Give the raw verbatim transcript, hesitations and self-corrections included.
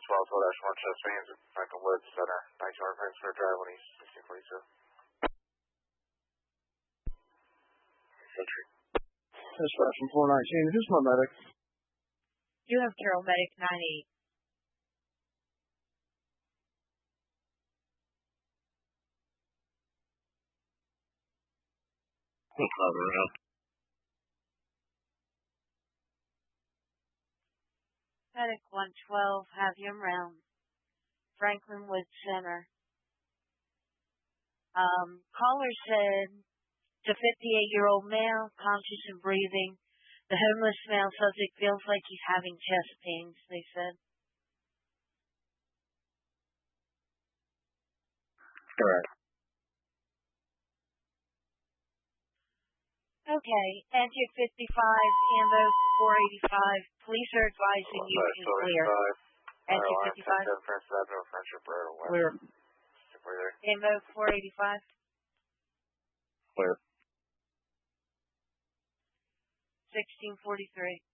one twelve, twelve dash one, Chest Veins at Franklin Woods Center, nineteen hundred Franksburg Drive, one east, sixteen forty-two. Century. Dispatch from four nineteen, who's my medic? You have Carol Medic nine eight. Medic one twelve, have you around Franklin Woods Center. Um, caller said, it's a fifty-eight-year-old male, conscious and breathing. The homeless male subject feels like he's having chest pains, they said. Correct. Okay, Enter fifty-five, Ambo four eighty-five. Police are advising you to clear. Enter fifty-five. Clear. Ambo four eighty-five. Clear. sixteen forty-three.